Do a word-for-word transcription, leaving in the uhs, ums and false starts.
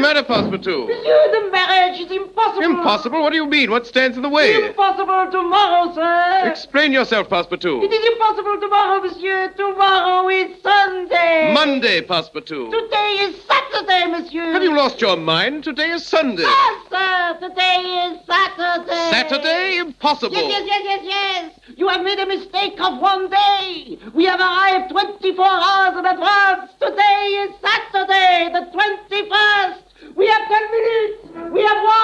matter, Passepartout? Monsieur, the marriage is impossible. Impossible? What do you mean? What stands in the way? Impossible tomorrow, sir. Explain yourself, Passepartout. It is impossible tomorrow, monsieur. Tomorrow is Sunday. Monday, Passepartout. Today is Saturday, monsieur. Have you lost your mind? Today is Sunday. Yes, sir. Today is Saturday. Saturday? Impossible. Yes, yes, yes, yes, yes. You have made a mistake of one day. We have arrived twenty-four hours in advance. Today is Saturday, the twenty-first. We have ten minutes. We have one.